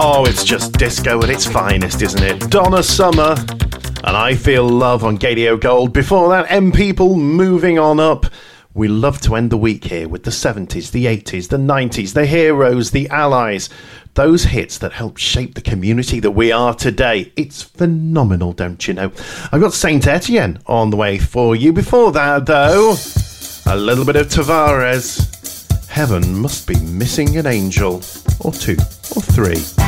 Oh, it's just disco at its finest, isn't it? Donna Summer and I Feel Love on Gadio Gold. Before that, M People, Moving On Up. We love to end the week here with the 70s, the 80s, the 90s, the Heroes, the Allies. Those hits that helped shape the community that we are today. It's phenomenal, don't you know? I've got Saint Etienne on the way for you. Before that, though, a little bit of Tavares. Heaven must be missing an angel, or two, or three.